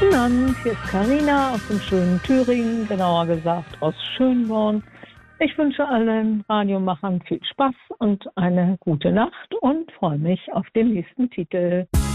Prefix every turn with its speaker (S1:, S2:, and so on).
S1: Guten Abend, hier ist Karina aus dem schönen Thüringen, genauer gesagt aus Schönborn. Ich wünsche allen Radiomachern viel Spaß und eine gute Nacht und freue mich auf den nächsten Titel.